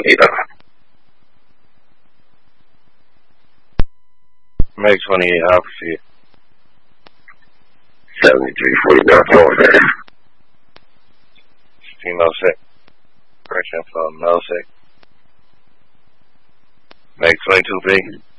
Meg 28 Alpha Feed. 7349 Florida. 1606. Correction from Melsick. Meg 22B.